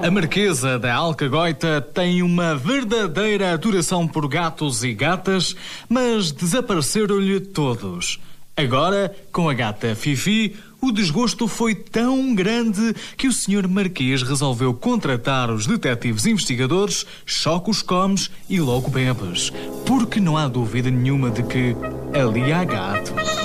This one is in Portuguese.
A Marquesa da Alcagoita tem uma verdadeira adoração por gatos e gatas, mas desapareceram-lhe todos. Agora, com a gata Fifi, o desgosto foi tão grande que o Sr. Marquês resolveu contratar os detetives investigadores Choca os Comes e Logo Bebes, porque não há dúvida nenhuma de que ali há gatos.